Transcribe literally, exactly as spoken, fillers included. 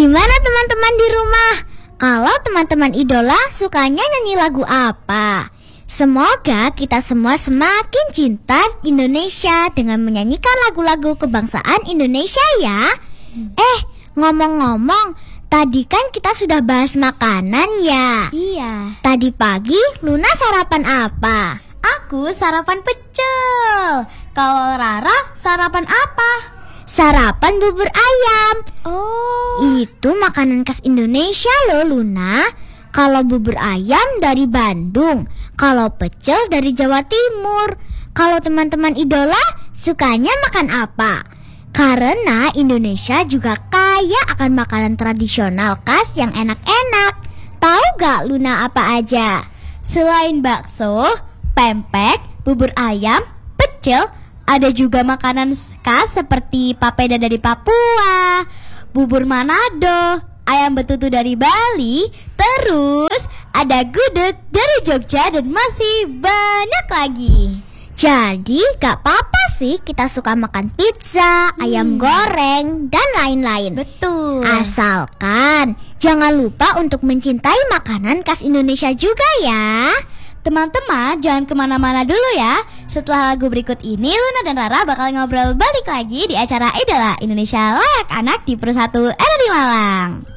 Gimana teman-teman di rumah? Kalau teman-teman idola sukanya nyanyi lagu apa? Semoga kita semua semakin cinta Indonesia dengan menyanyikan lagu-lagu kebangsaan Indonesia ya. Eh, ngomong-ngomong, tadi kan kita sudah bahas makanan ya. Iya. Tadi pagi Luna sarapan apa? Aku sarapan pecel. Kalau Rara sarapan apa? Sarapan bubur ayam. Oh, Itu makanan khas Indonesia loh Luna. Kalau bubur ayam dari Bandung, kalau pecel dari Jawa Timur. Kalau teman-teman idola sukanya makan apa? Karena Indonesia juga kaya akan makanan tradisional khas yang enak-enak. Tahu gak Luna apa aja? selain bakso, pempek, bubur ayam, pecel, ada juga makanan khas seperti papeda dari Papua, bubur Manado, ayam betutu dari Bali, terus ada gudeg dari Jogja dan masih banyak lagi. Jadi gak apa-apa sih kita suka makan pizza, ayam goreng, dan lain-lain. Betul. Asalkan jangan lupa untuk mencintai makanan khas Indonesia juga ya. Teman-teman, jangan kemana-mana dulu ya. Setelah lagu berikut ini, Luna dan Rara bakal ngobrol balik lagi di acara Idola Indonesia Layak Anak di Persatu R R I Malang.